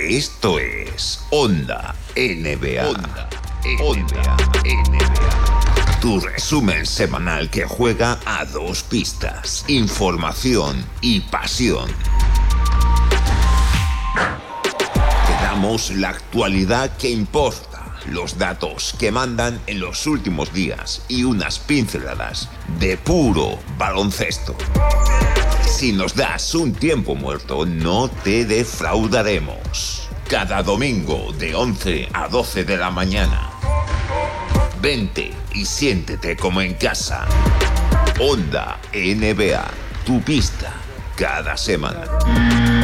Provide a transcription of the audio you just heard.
Esto es Onda NBA. Onda NBA. Tu resumen semanal que juega a dos pistas: información y pasión. Te damos la actualidad que importa, los datos que mandan en los últimos días y unas pinceladas de puro baloncesto. Si nos das un tiempo muerto, no te defraudaremos. Cada domingo de 11 a 12 de la mañana. Vente y siéntete como en casa. Onda NBA, tu pista, cada semana.